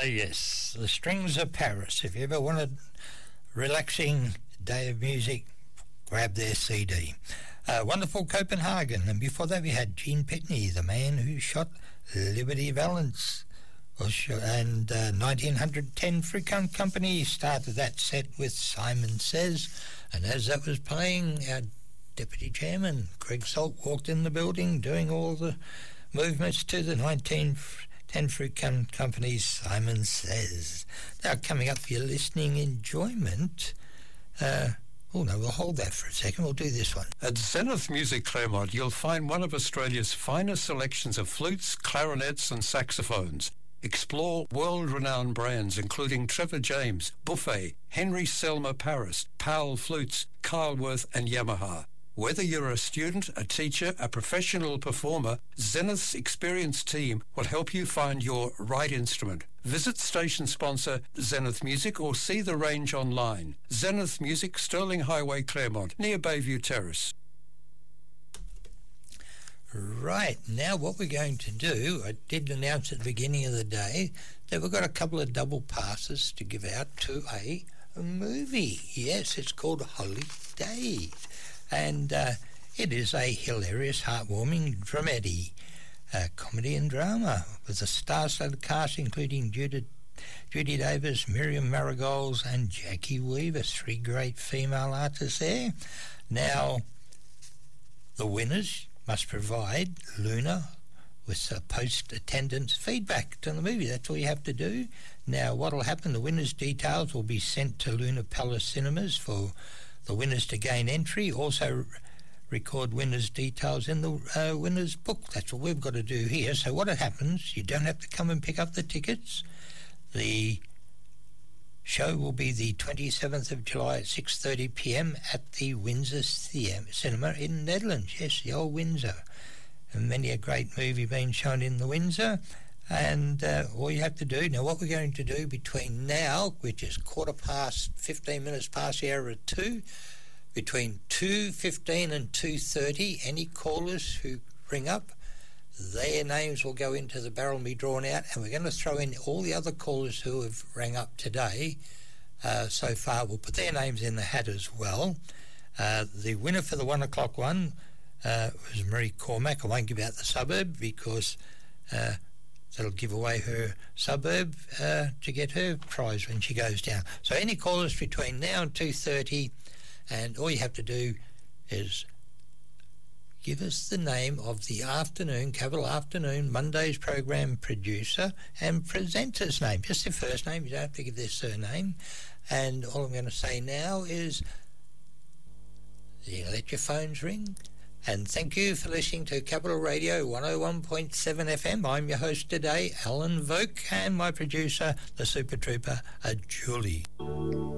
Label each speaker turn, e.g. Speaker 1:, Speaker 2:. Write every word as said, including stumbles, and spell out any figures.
Speaker 1: yes, the Strings of Paris. If you ever wanted a relaxing day of music, grab their C D. Uh, wonderful Copenhagen, and before that we had Gene Pitney, the man who shot Liberty Valance. And uh, nineteen ten Fricon Company started that set with Simon Says, and as that was playing, our Deputy Chairman Greg Salt walked in the building doing all the movements to the nineteen ten Fricon Company's Simon Says. Now coming up for your listening enjoyment, uh, oh no, we'll hold that for a second, we'll do this one.
Speaker 2: At Zenith Music Claremont, you'll find one of Australia's finest selections of flutes, clarinets and saxophones. Explore world-renowned brands including Trevor James, Buffet, Henry Selmer Paris, Powell Flutes, Kyleworth and Yamaha. Whether you're a student, a teacher, a professional performer, Zenith's experienced team will help you find your right instrument. Visit station sponsor Zenith Music or see the range online. Zenith Music, Sterling Highway, Claremont, near Bayview Terrace.
Speaker 1: Right, now what we're going to do, I did announce at the beginning of the day that we've got a couple of double passes to give out to a, a movie. Yes, it's called Holy Day, and uh, it is a hilarious, heartwarming dramedy, uh, comedy and drama with a star-studded cast including Judy, Judy Davis, Miriam Marigolds and Jackie Weaver, three great female artists there. Now, the winners must provide Luna with a post-attendance feedback to the movie. That's all you have to do. Now, what will happen, the winners' details will be sent to Luna Palace Cinemas for the winners to gain entry. Also record winners' details in the uh, winners' book. That's what we've got to do here. So what happens, you don't have to come and pick up the tickets. The show will be the twenty-seventh of July at six thirty p m at the Windsor Cinema in Netherlands. Yes, the old Windsor. And many a great movie being shown in the Windsor. And uh, all you have to do, now what we're going to do between now, which is quarter past, fifteen minutes past the hour of two, between two fifteen and two thirty, any callers who ring up, their names will go into the barrel and be drawn out, and we're going to throw in all the other callers who have rang up today uh, so far. We'll put their names in the hat as well. Uh, the winner for the one o'clock one uh, was Marie Cormack. I won't give out the suburb because uh, that'll give away her suburb uh, to get her prize when she goes down. So any callers between now and two thirty, and all you have to do is give us the name of the afternoon, capital afternoon, Monday's program producer and presenter's name. Just their first name, you don't have to give their surname. And all I'm going to say now is, you let your phones ring. And thank you for listening to Capital Radio one oh one point seven F M. I'm your host today, Alan Voke, and my producer, the Super Trooper, uh, Julie.